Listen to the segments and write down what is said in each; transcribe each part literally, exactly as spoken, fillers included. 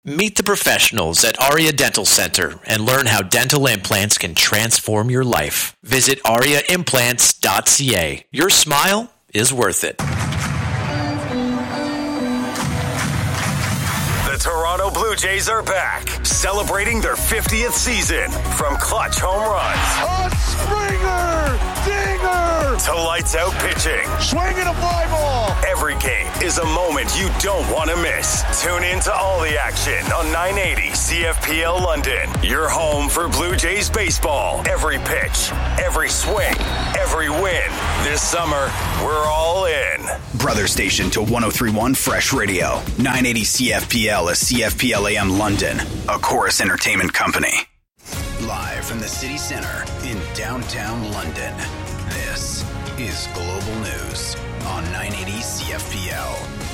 Meet the professionals at Aria Dental Center and learn how dental implants can transform your life. Visit aria implants dot c a. Your smile is worth it. The Toronto Blue Jays are back, celebrating their fiftieth season. From clutch home runs, a Springer dinger, to lights out pitching, swinging a fly ball. Every game is a moment you don't want to miss. Tune in to all the action on nine eighty C F P L London. Your home for Blue Jays baseball. Every pitch, every swing, every win. This summer, we're all in. Brother station to one oh three point one Fresh Radio. nine eighty C F P L is C F P L A M London, a Chorus Entertainment company. Live from the city center in downtown London, this is Global News on nine eighty C F P L.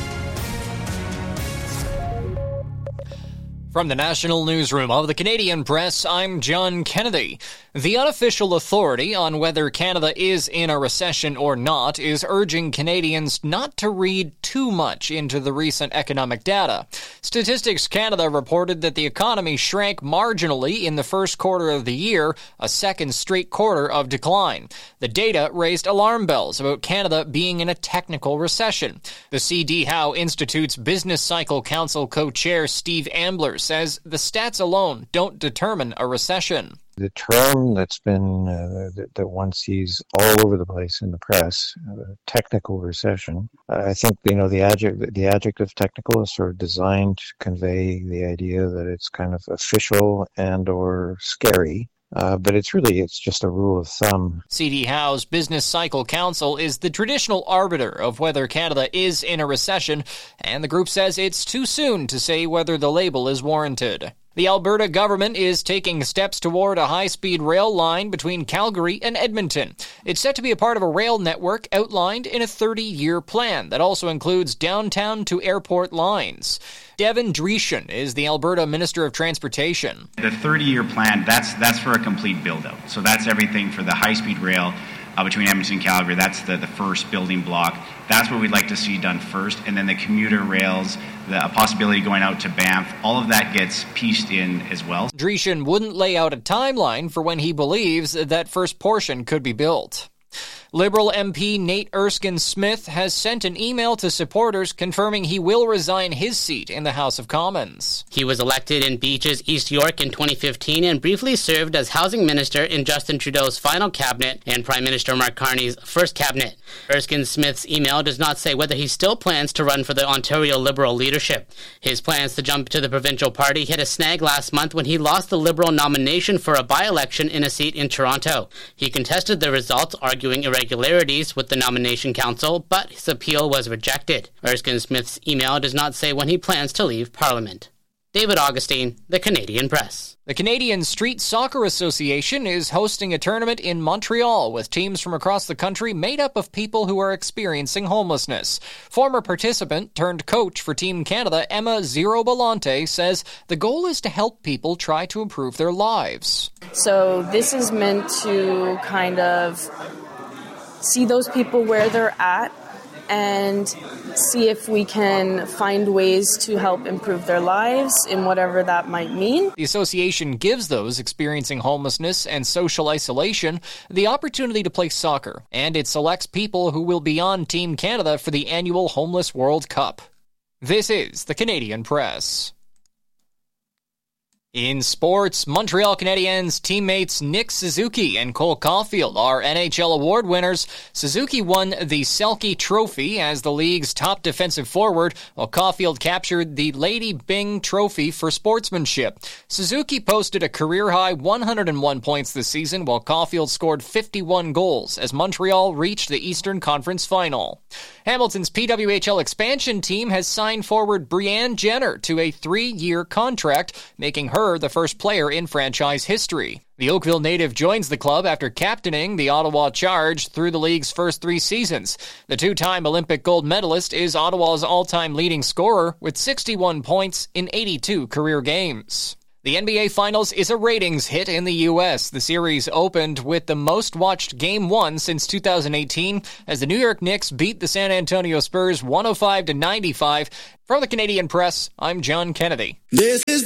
From the National Newsroom of the Canadian Press, I'm John Kennedy. The unofficial authority on whether Canada is in a recession or not is urging Canadians not to read too much into the recent economic data. Statistics Canada reported that the economy shrank marginally in the first quarter of the year, a second straight quarter of decline. The data raised alarm bells about Canada being in a technical recession. The C D Howe Institute's Business Cycle Council co-chair Steve Ambler says the stats alone don't determine a recession. The term that's been, uh, that, that one sees all over the place in the press, uh, technical recession, I think, you know, the adjective, the adjective technical is sort of designed to convey the idea that it's kind of official and or scary. Uh, but it's really, it's just a rule of thumb. C D Howe's Business Cycle Council is the traditional arbiter of whether Canada is in a recession, and the group says it's too soon to say whether the label is warranted. The Alberta government is taking steps toward a high-speed rail line between Calgary and Edmonton. It's set to be a part of a rail network outlined in a thirty-year plan that also includes downtown to airport lines. Devin Dreeshen is the Alberta Minister of Transportation. The thirty-year plan, that's that's for a complete build-out. So that's everything for the high-speed rail uh, between Edmonton and Calgary. That's the, the first building block. That's what we'd like to see done first. And then the commuter rails, the a possibility going out to Banff, all of that gets pieced in as well. Dreeshen wouldn't lay out a timeline for when he believes that first portion could be built. Liberal M P Nate Erskine-Smith has sent an email to supporters confirming he will resign his seat in the House of Commons. He was elected in Beaches, East York in twenty fifteen and briefly served as Housing Minister in Justin Trudeau's final cabinet and Prime Minister Mark Carney's first cabinet. Erskine-Smith's email does not say whether he still plans to run for the Ontario Liberal leadership. His plans to jump to the provincial party hit a snag last month when he lost the Liberal nomination for a by-election in a seat in Toronto. He contested the results, arguing irregularities with the nomination council, but his appeal was rejected. Erskine-Smith's email does not say when he plans to leave Parliament. David Augustine, The Canadian Press. The Canadian Street Soccer Association is hosting a tournament in Montreal with teams from across the country made up of people who are experiencing homelessness. Former participant turned coach for Team Canada, Emma Zero Belante, says the goal is to help people try to improve their lives. So this is meant to kind of see those people where they're at and see if we can find ways to help improve their lives in whatever that might mean. The association gives those experiencing homelessness and social isolation the opportunity to play soccer, and it selects people who will be on Team Canada for the annual Homeless World Cup. This is the Canadian Press. In sports, Montreal Canadiens teammates Nick Suzuki and Cole Caulfield are N H L award winners. Suzuki won the Selke Trophy as the league's top defensive forward, while Caulfield captured the Lady Byng Trophy for sportsmanship. Suzuki posted a career-high one hundred one points this season, while Caulfield scored fifty-one goals as Montreal reached the Eastern Conference Final. Hamilton's P W H L expansion team has signed forward Brianne Jenner to a three-year contract, making her the first player in franchise history. The Oakville native joins the club after captaining the Ottawa Charge through the league's first three seasons. The two-time Olympic gold medalist is Ottawa's all-time leading scorer with sixty-one points in eighty-two career games. The N B A Finals is a ratings hit in the U S. The series opened with the most-watched Game one since two thousand eighteen as the New York Knicks beat the San Antonio Spurs one oh five to ninety-five. From the Canadian Press, I'm John Kennedy. This is